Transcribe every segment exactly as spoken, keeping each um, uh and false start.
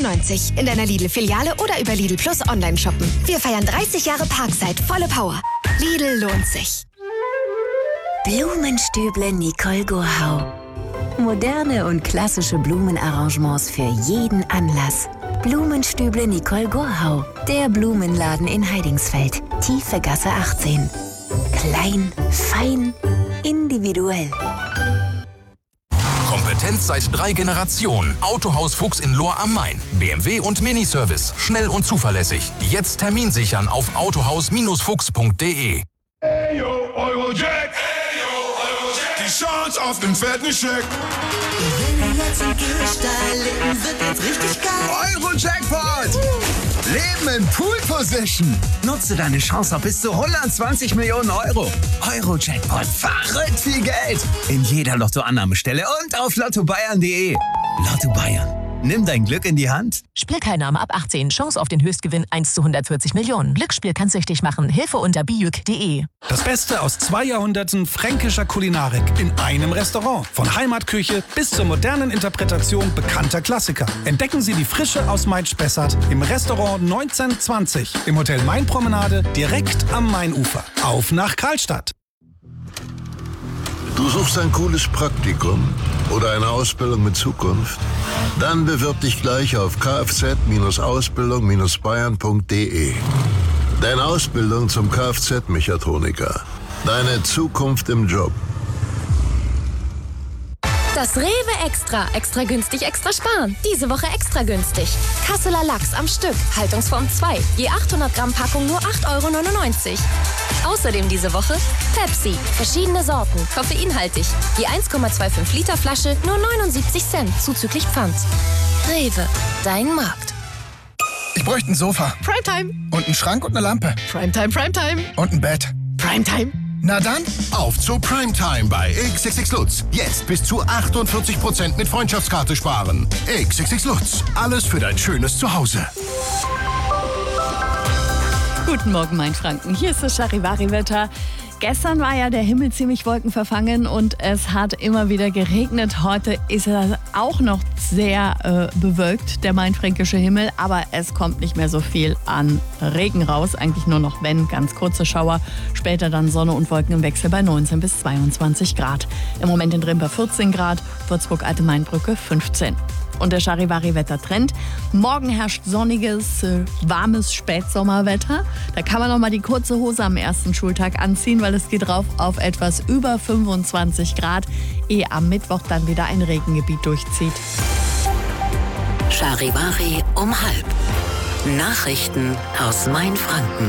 neunundneunzig in deiner Lidl-Filiale oder über Lidl Plus online shoppen. Wir feiern dreißig Jahre Parkside, volle Power. Lidl lohnt sich. Blumenstüble Nicole Gurhau. Moderne und klassische Blumenarrangements für jeden Anlass. Blumenstüble Nicole Gurhau. Der Blumenladen in Heidingsfeld. Tiefe Gasse achtzehn. Klein, fein, individuell. Kompetenz seit drei Generationen. Autohaus Fuchs in Lohr am Main. B M W und Miniservice. Schnell und zuverlässig. Jetzt Termin sichern auf autohaus Fuchs punkt de. Hey yo, Eurojack. Hey yo, Eurojack. Die Chance auf den fetten Scheck. Wenn jetzt im Gehstein leben, wird jetzt richtig geil. Eurojackpot! Leben in Pool Position. Nutze deine Chance auf bis zu hundertzwanzig Millionen Euro. Eurojackpot, verrückt viel Geld. In jeder Lottoannahmestelle und auf lotto bayern punkt de. Lotto Bayern. Nimm dein Glück in die Hand. Spielteilnahme ab achtzehn. Chance auf den Höchstgewinn eins zu hundertvierzig Millionen. Glücksspiel kann süchtig machen. Hilfe unter bijuk punkt de. Das Beste aus zwei Jahrhunderten fränkischer Kulinarik in einem Restaurant. Von Heimatküche bis zur modernen Interpretation bekannter Klassiker. Entdecken Sie die Frische aus Main-Spessart im Restaurant neunzehnhundertzwanzig im Hotel Mainpromenade direkt am Mainufer. Auf nach Karlstadt. Du suchst ein cooles Praktikum oder eine Ausbildung mit Zukunft? Dann bewirb dich gleich auf kfz Ausbildung bayern punkt de. Deine Ausbildung zum Kfz-Mechatroniker. Deine Zukunft im Job. Das Rewe Extra. Extra günstig, extra sparen. Diese Woche extra günstig. Kasseler Lachs am Stück. Haltungsform zwei. Je achthundert Gramm Packung nur acht Euro neunundneunzig. Außerdem diese Woche Pepsi. Verschiedene Sorten. Koffeinhaltig. Je eins Komma fünfundzwanzig Liter Flasche nur neunundsiebzig Cent. Zuzüglich Pfand. Rewe. Dein Markt. Ich bräuchte ein Sofa. Primetime. Und einen Schrank und eine Lampe. Primetime, Primetime. Und ein Bett. Primetime. Na dann, auf zu Primetime bei X X X Lutz. Jetzt bis zu achtundvierzig Prozent mit Freundschaftskarte sparen. X X X Lutz. Alles für dein schönes Zuhause. Guten Morgen, Mainfranken. Hier ist das Charivari-Wetter. Gestern war ja der Himmel ziemlich wolkenverfangen und es hat immer wieder geregnet. Heute ist er auch noch sehr äh, bewölkt, der mainfränkische Himmel. Aber es kommt nicht mehr so viel an Regen raus. Eigentlich nur noch, wenn, ganz kurze Schauer. Später dann Sonne und Wolken im Wechsel bei neunzehn bis zweiundzwanzig Grad. Im Moment in Drimper vierzehn Grad, Würzburg-Alte-Mainbrücke fünfzehn. Und der Charivari-Wettertrend. Morgen herrscht sonniges, äh, warmes Spätsommerwetter. Da kann man noch mal die kurze Hose am ersten Schultag anziehen, weil es geht rauf auf etwas über fünfundzwanzig Grad, ehe am Mittwoch dann wieder ein Regengebiet durchzieht. Charivari um halb. Nachrichten aus Mainfranken.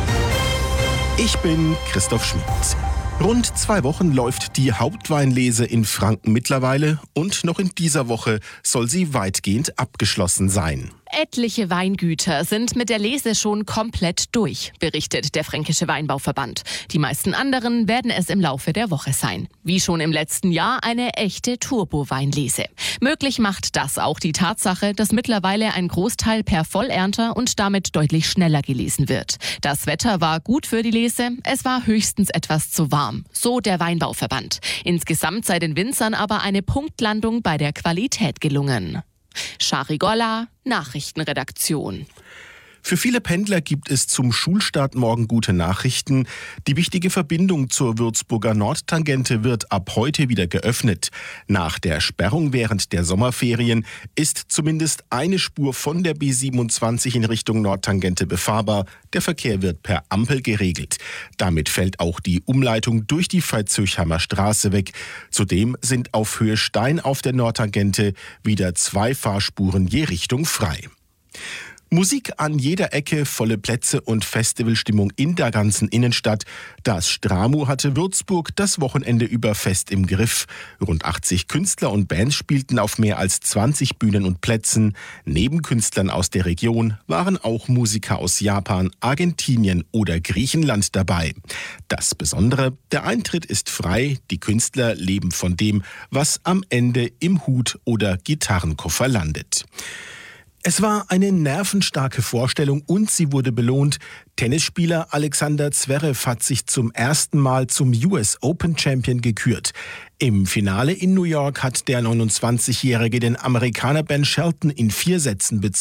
Ich bin Christoph Schmidt. Rund zwei Wochen läuft die Hauptweinlese in Franken mittlerweile und noch in dieser Woche soll sie weitgehend abgeschlossen sein. Etliche Weingüter sind mit der Lese schon komplett durch, berichtet der Fränkische Weinbauverband. Die meisten anderen werden es im Laufe der Woche sein. Wie schon im letzten Jahr eine echte Turbo-Weinlese. Möglich macht das auch die Tatsache, dass mittlerweile ein Großteil per Vollernter und damit deutlich schneller gelesen wird. Das Wetter war gut für die Lese, es war höchstens etwas zu warm, so der Weinbauverband. Insgesamt sei den Winzern aber eine Punktlandung bei der Qualität gelungen. Shari Golla, Nachrichtenredaktion. Für viele Pendler gibt es zum Schulstart morgen gute Nachrichten. Die wichtige Verbindung zur Würzburger Nordtangente wird ab heute wieder geöffnet. Nach der Sperrung während der Sommerferien ist zumindest eine Spur von der B siebenundzwanzig in Richtung Nordtangente befahrbar. Der Verkehr wird per Ampel geregelt. Damit fällt auch die Umleitung durch die Veitshöchheimer Straße weg. Zudem sind auf Höhe Stein auf der Nordtangente wieder zwei Fahrspuren je Richtung frei. Musik an jeder Ecke, volle Plätze und Festivalstimmung in der ganzen Innenstadt. Das Stramu hatte Würzburg das Wochenende über fest im Griff. Rund achtzig Künstler und Bands spielten auf mehr als zwanzig Bühnen und Plätzen. Neben Künstlern aus der Region waren auch Musiker aus Japan, Argentinien oder Griechenland dabei. Das Besondere, der Eintritt ist frei, die Künstler leben von dem, was am Ende im Hut oder Gitarrenkoffer landet. Es war eine nervenstarke Vorstellung und sie wurde belohnt. Tennisspieler Alexander Zverev hat sich zum ersten Mal zum U S Open Champion gekürt. Im Finale in New York hat der neunundzwanzigjährige den Amerikaner Ben Shelton in vier Sätzen bezwungen.